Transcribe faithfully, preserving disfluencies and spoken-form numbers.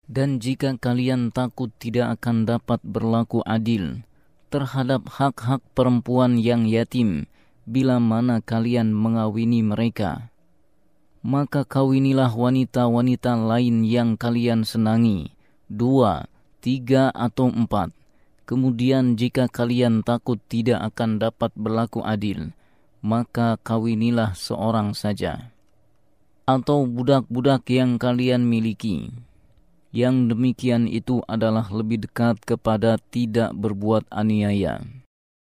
Dan jika kalian takut tidak akan dapat berlaku adil terhadap hak-hak perempuan yang yatim bila mana kalian mengawini mereka, maka kawinilah wanita-wanita lain yang kalian senangi, dua, tiga, atau empat. Kemudian jika kalian takut tidak akan dapat berlaku adil, maka kawinilah seorang saja. Atau budak-budak yang kalian miliki. Yang demikian itu adalah lebih dekat kepada tidak berbuat aniaya.